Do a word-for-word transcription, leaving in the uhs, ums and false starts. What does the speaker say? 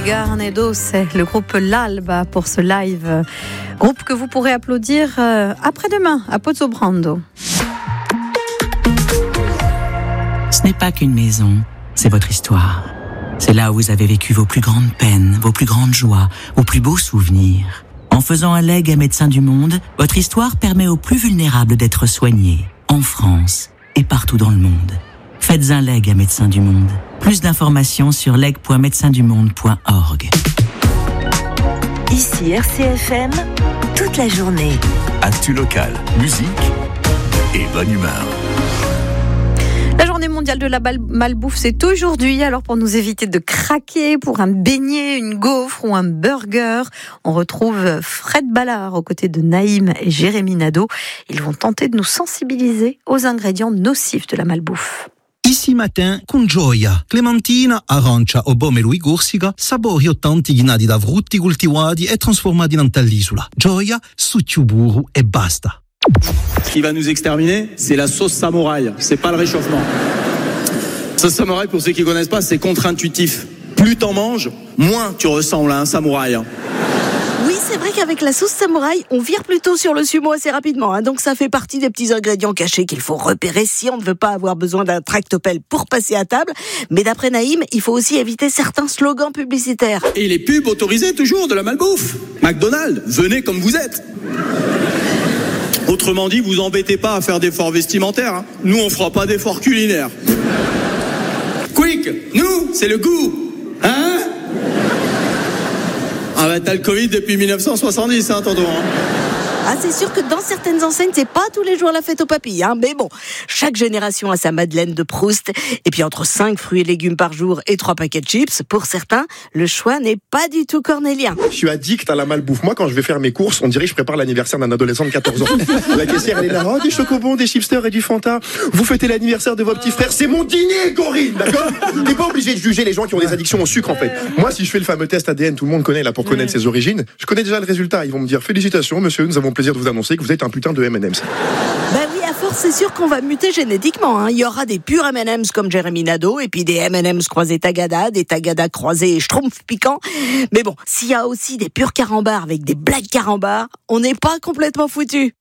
Garnedo, c'est le groupe L'Alba pour ce live. Groupe que vous pourrez applaudir après-demain à Pozzobrando. Ce n'est pas qu'une maison, c'est votre histoire. C'est là où vous avez vécu vos plus grandes peines, vos plus grandes joies, vos plus beaux souvenirs. En faisant un legs à Médecins du Monde, votre histoire permet aux plus vulnérables d'être soignés, en France et partout dans le monde. Faites un legs à Médecins du Monde. Plus d'informations sur leg point médecins du monde point org. Ici R C F M, toute la journée. Actu local, musique et bonne humeur. La journée mondiale de la malbouffe, c'est aujourd'hui. Alors pour nous éviter de craquer pour un beignet, une gaufre ou un burger, on retrouve Fred Ballard aux côtés de Naïm et Jérémy Nadeau. Ils vont tenter de nous sensibiliser aux ingrédients nocifs de la malbouffe. Ici matin, con gioia, clementina, arancia o bomero igorsica, sapori ottanti ghinati da frutti coltivati e trasformati in tall'isola. Gioia, succio burro e basta. Ce qui va nous exterminer, c'est la sauce samouraï, c'est pas le réchauffement. Sauce samouraï, pour ceux qui connaissent pas, c'est contre-intuitif. Plus t'en manges, moins tu ressembles à un samouraï. Oui, c'est vrai qu'avec la sauce samouraï, on vire plutôt sur le sumo assez rapidement. Hein, donc ça fait partie des petits ingrédients cachés qu'il faut repérer si on ne veut pas avoir besoin d'un tractopelle pour passer à table. Mais d'après Naïm, il faut aussi éviter certains slogans publicitaires. Et les pubs autorisées toujours de la malbouffe. McDonald's, venez comme vous êtes. Autrement dit, vous embêtez pas à faire d'efforts vestimentaires. Hein. Nous, on fera pas d'efforts culinaires. Quick, nous, c'est le goût. Hein ? Ah bah t'as le Covid depuis dix-neuf cent soixante-dix, hein, tonton. Hein. Ah, c'est sûr que dans certaines enseignes, c'est pas tous les jours la fête aux papilles, hein. Mais bon, chaque génération a sa Madeleine de Proust. Et puis entre cinq fruits et légumes par jour et trois paquets de chips, pour certains, le choix n'est pas du tout cornélien. Je suis addict à la malbouffe. Moi, quand je vais faire mes courses, on dirait que je prépare l'anniversaire d'un adolescent de quatorze ans. La caissière, elle est là, oh, des chocobons, des chipsters et du Fanta. Vous fêtez l'anniversaire de vos petits frères. C'est mon dîner, Corinne, d'accord? T'es pas obligé de juger les gens qui ont des addictions au sucre, en fait. Moi, si je fais le fameux test A D N, tout le monde connaît là pour connaître ses origines, je connais déjà le résultat. Ils vont me dire, félicitations, monsieur, nous avons le plaisir de vous annoncer que vous êtes un putain de M and M's. Ben oui, à force, c'est sûr qu'on va muter génétiquement. Hein. Il y aura des purs M and M's comme Jérémy Nadeau, et puis des M and M's croisés Tagada, des Tagada croisés Schtroumpf piquants. Mais bon, s'il y a aussi des purs carambars avec des blagues carambars, on n'est pas complètement foutus.